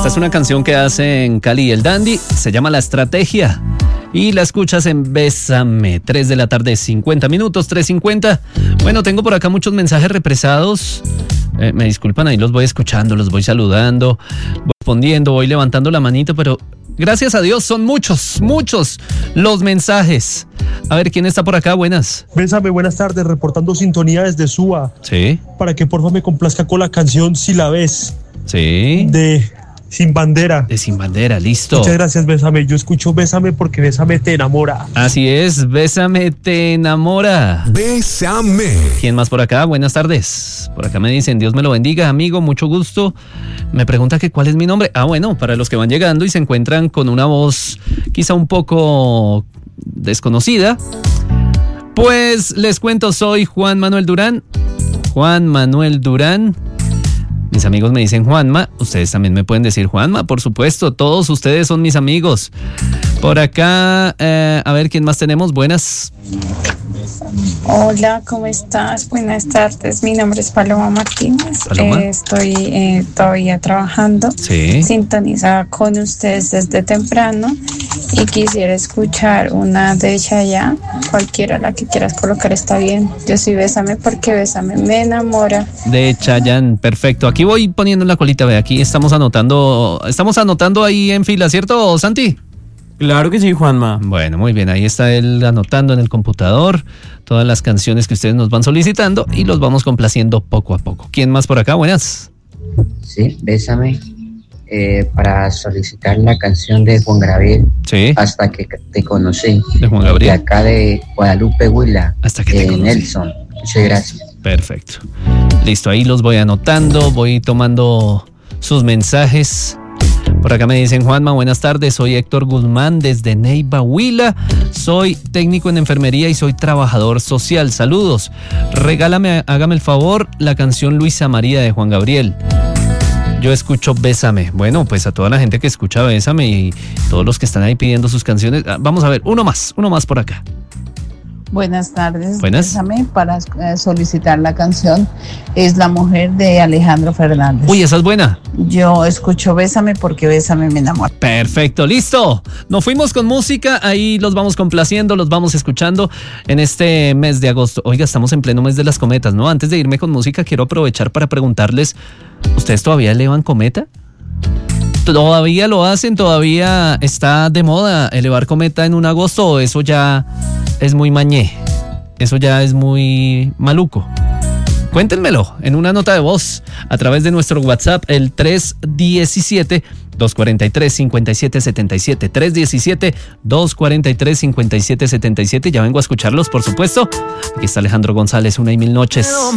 Esta es una canción que hacen Cali y el Dandy, se llama La Estrategia y la escuchas en Bésame, 3 de la tarde, 50 minutos, 3:50. Bueno, tengo por acá muchos mensajes represados, me disculpan, ahí los voy escuchando, los voy saludando, voy respondiendo, voy levantando la manito, pero gracias a Dios son muchos los mensajes. A ver, ¿quién está por acá? Buenas. Bésame, buenas tardes, reportando sintonía desde Suba. Sí. Para que porfa me complazca con la canción Si la ves. Sí. De Sin Bandera. De Sin Bandera, listo. Muchas gracias, Bésame. Yo escucho Bésame porque Bésame te enamora. Así es, Bésame te enamora. Bésame. ¿Quién más por acá? Buenas tardes. Por acá me dicen, Dios me lo bendiga, amigo, mucho gusto. Me pregunta que cuál es mi nombre. Bueno, para los que van llegando y se encuentran con una voz quizá un poco desconocida, pues les cuento, soy Juan Manuel Durán. Juan Manuel Durán. Mis amigos me dicen Juanma, ustedes también me pueden decir Juanma, por supuesto, todos ustedes son mis amigos. Por acá, a ver, ¿quién más tenemos? Buenas. Hola, ¿cómo estás? Buenas tardes, mi nombre es Paloma Martínez. Paloma. Estoy todavía trabajando, Sí. sintonizada con ustedes desde temprano y quisiera escuchar una de Chayanne, cualquiera la que quieras colocar está bien. Yo soy Bésame porque Bésame me enamora. De Chayanne, perfecto. Aquí voy poniendo la colita, ve, aquí estamos anotando ahí en fila, ¿cierto, Santi? Claro que sí, Juanma. Bueno, muy bien, ahí está él anotando en el computador todas las canciones que ustedes nos van solicitando y los vamos complaciendo poco a poco. ¿Quién más por acá? Buenas. Sí, Bésame, para solicitar la canción de Juan Gabriel. Sí. Hasta que te conocí. De Juan Gabriel. De acá de Guadalupe Huila. Hasta que te conocí. Nelson. Muchas gracias. Perfecto. Listo, ahí los voy anotando, voy tomando sus mensajes. Por acá me dicen, Juanma, buenas tardes, soy Héctor Guzmán desde Neiva, Huila, soy técnico en enfermería y soy trabajador social, saludos, hágame el favor, la canción Luisa María de Juan Gabriel, yo escucho Bésame. Bueno, pues a toda la gente que escucha Bésame y todos los que están ahí pidiendo sus canciones, vamos a ver, uno más por acá. Buenas tardes. Buenas. Bésame para solicitar la canción Es la mujer de Alejandro Fernández. Uy, esa es buena. Yo escucho Bésame porque Bésame me enamora. Perfecto, listo. Nos fuimos con música, ahí los vamos complaciendo, los vamos escuchando en este mes de agosto. Oiga, estamos en pleno mes de las cometas, ¿no? Antes de irme con música, quiero aprovechar para preguntarles, ¿ustedes todavía elevan cometa? ¿Todavía lo hacen? ¿Todavía está de moda elevar cometa en un agosto o eso ya es muy mañé? Eso ya es muy maluco. Cuéntenmelo en una nota de voz a través de nuestro WhatsApp, el 317-243-5777. 317-243-5777. Ya vengo a escucharlos, por supuesto. Aquí está Alejandro González, 1:1000 noches.